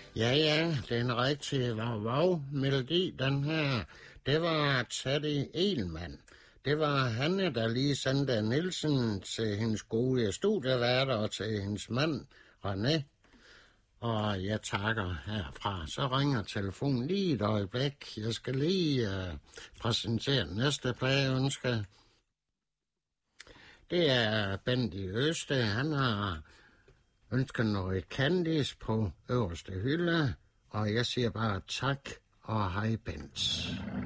Ja, den rigtige melodi, den her. Det var Teddy Eilmann. Det var Hanne, der lige sendte Nielsen til hendes gode studieværter og til hendes mand, René. Og jeg takker herfra. Så ringer telefonen lige et øjeblik. Jeg skal lige præsentere den næste plageønske. Det er Bendy Øste. Han har ønsket noget Candice på øverste hylde. Og jeg siger bare tak og hej, Bent.